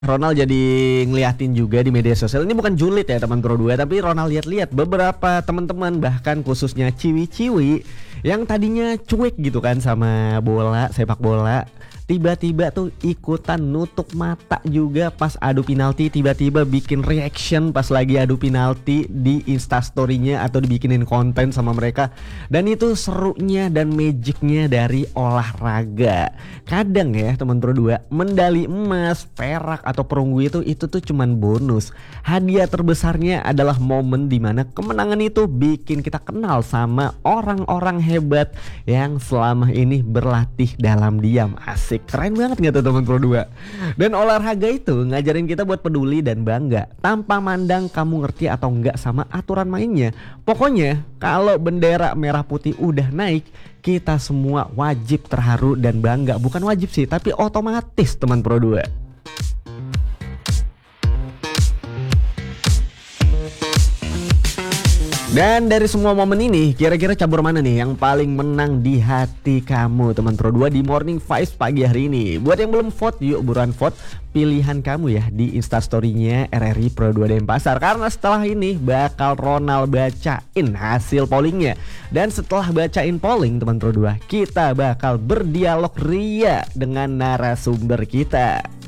Ronald jadi ngeliatin juga di media sosial. Ini bukan julid ya teman Pro 2, tapi Ronald lihat-lihat beberapa teman-teman, bahkan khususnya ciwi-ciwi yang tadinya cuek gitu kan sama bola, sepak bola, tiba-tiba tuh ikutan nutup mata juga pas adu penalti, tiba-tiba bikin reaction pas lagi adu penalti di Instastory-nya atau dibikinin konten sama mereka. Dan itu serunya dan magicnya dari olahraga. Kadang ya teman Pro 2, medali emas, perak atau perunggu itu tuh cuman bonus. Hadiah terbesarnya adalah momen dimana kemenangan itu bikin kita kenal sama orang-orang hebat yang selama ini berlatih dalam diam. Asik, keren banget gak tuh teman Pro 2? Dan olahraga itu ngajarin kita buat peduli dan bangga tanpa mandang kamu ngerti atau enggak sama aturan mainnya. Pokoknya kalau bendera merah putih udah naik, kita semua wajib terharu dan bangga. Bukan wajib sih, tapi otomatis teman Pro 2. Dan dari semua momen ini, kira-kira cabur mana nih yang paling menang di hati kamu teman Pro 2 di Morning Vibes pagi hari ini? Buat yang belum vote, yuk buruan vote pilihan kamu ya di Instastory-nya RRI Pro 2 Denpasar. Karena setelah ini bakal Ronald bacain hasil pollingnya. Dan setelah bacain polling teman Pro 2, kita bakal berdialog ria dengan narasumber kita.